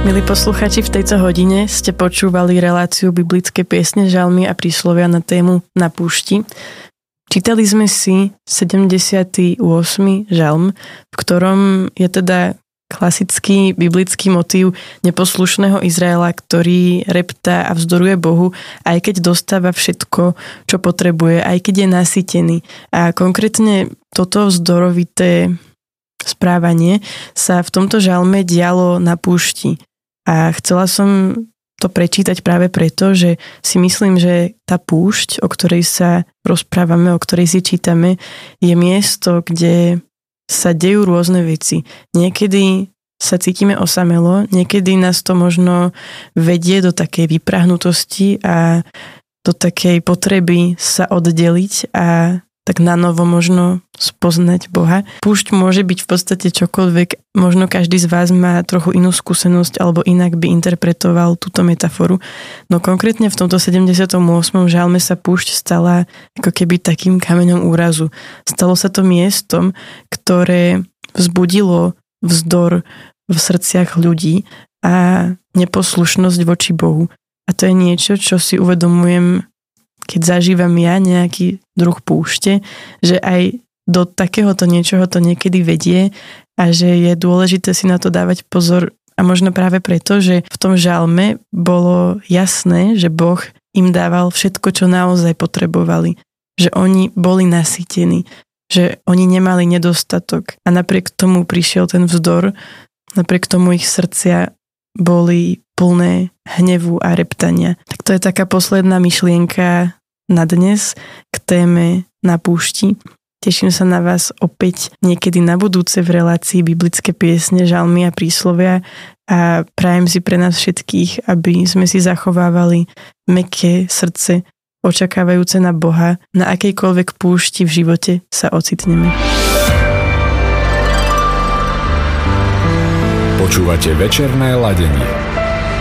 Milí posluchači, v tejto hodine ste počúvali reláciu Biblické piesne, žalmy a príslovia na tému Na púšti. Čítali sme si 78. žalm, v ktorom je teda klasický biblický motív neposlušného Izraela, ktorý reptá a vzdoruje Bohu, aj keď dostáva všetko, čo potrebuje, aj keď je nasýtený. A konkrétne toto vzdorovité správanie sa v tomto žalme dialo na púšti. A chcela som to prečítať práve preto, že si myslím, že tá púšť, o ktorej sa rozprávame, o ktorej si čítame, je miesto, kde sa dejú rôzne veci. Niekedy sa cítime osamelo, niekedy nás to možno vedie do takej vyprahnutosti a do takej potreby sa oddeliť a tak na novo možno spoznať Boha. Púšť môže byť v podstate čokoľvek, možno každý z vás má trochu inú skúsenosť alebo inak by interpretoval túto metaforu. No konkrétne v tomto 78. žalme sa púšť stala ako keby takým kameňom úrazu. Stalo sa to miestom, ktoré vzbudilo vzdor v srdciach ľudí a neposlušnosť voči Bohu. A to je niečo, čo si uvedomujem, keď zažívam ja nejaký druh púšte, že aj do takéhoto niečoho to niekedy vedie a že je dôležité si na to dávať pozor a možno práve preto, že v tom žalme bolo jasné, že Boh im dával všetko, čo naozaj potrebovali, že oni boli nasýtení, že oni nemali nedostatok a napriek tomu prišiel ten vzdor, napriek tomu ich srdcia boli plné hnevu a reptania. Tak to je taká posledná myšlienka na dnes k téme Na púšti. Teším sa na vás opäť niekedy na budúce v relácii Biblické piesne, žalmy a príslovia a prajem si pre nás všetkých, aby sme si zachovávali mäkké srdce, očakávajúce na Boha, na akejkoľvek púšti v živote sa ocitneme. Počúvate večerné ladenie.